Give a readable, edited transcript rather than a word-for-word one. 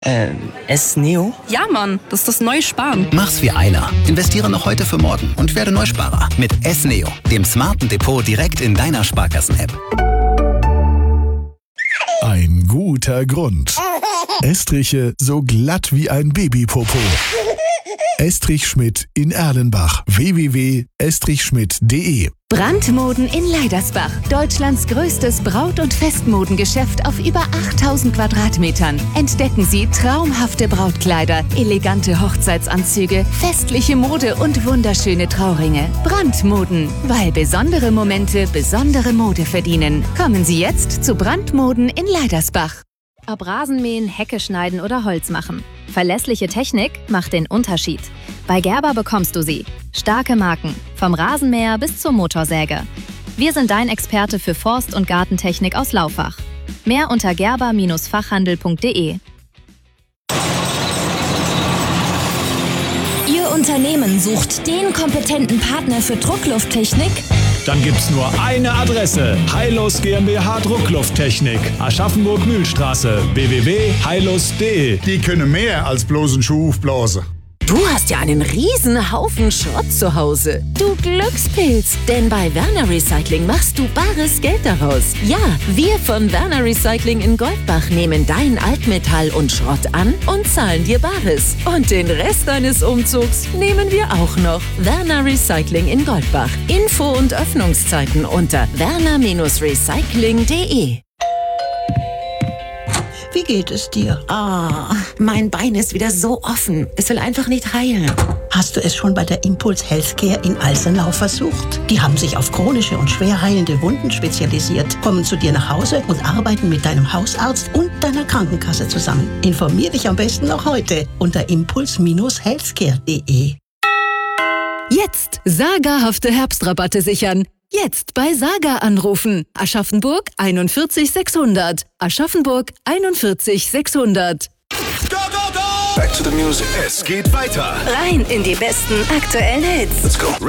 S-Neo? Ja, Mann, das ist das neue Sparen. Mach's wie einer. Investiere noch heute für morgen und werde Neusparer. Mit S-Neo, dem smarten Depot direkt in deiner Sparkassen-App. Ein guter Grund. Estriche so glatt wie ein Babypopo. Estrich Schmidt in Erlenbach. www.estrichschmidt.de. Brandmoden in Leidersbach. Deutschlands größtes Braut- und Festmodengeschäft auf über 8000 Quadratmetern. Entdecken Sie traumhafte Brautkleider, elegante Hochzeitsanzüge, festliche Mode und wunderschöne Trauringe. Brandmoden, weil besondere Momente besondere Mode verdienen. Kommen Sie jetzt zu Brandmoden in Leidersbach. Ob Rasenmähen, Hecke schneiden oder Holz machen. Verlässliche Technik macht den Unterschied. Bei Gerber bekommst du sie. Starke Marken, vom Rasenmäher bis zur Motorsäge. Wir sind dein Experte für Forst- und Gartentechnik aus Laufach. Mehr unter gerber-fachhandel.de. Ihr Unternehmen sucht den kompetenten Partner für Drucklufttechnik? Dann gibt's nur eine Adresse. Heilus GmbH Drucklufttechnik. Aschaffenburg-Mühlstraße. www.heilus.de. Die können mehr als bloß einen Schuh aufblasen. Du hast ja einen riesen Haufen Schrott zu Hause. Du Glückspilz. Denn bei Werner Recycling machst du bares Geld daraus. Ja, wir von Werner Recycling in Goldbach nehmen dein Altmetall und Schrott an und zahlen dir Bares. Und den Rest deines Umzugs nehmen wir auch noch. Werner Recycling in Goldbach. Info und Öffnungszeiten unter werner-recycling.de. Wie geht es dir? Mein Bein ist wieder so offen. Es will einfach nicht heilen. Hast du es schon bei der Impuls Healthcare in Alsenau versucht? Die haben sich auf chronische und schwer heilende Wunden spezialisiert, kommen zu dir nach Hause und arbeiten mit deinem Hausarzt und deiner Krankenkasse zusammen. Informier dich am besten noch heute unter impuls-healthcare.de. Jetzt sagerhafte Herbstrabatte sichern. Jetzt bei Saga anrufen. Aschaffenburg 41 600. Aschaffenburg 41 600. Back to the music. Es geht weiter. Rein in die besten aktuellen Hits. Let's go.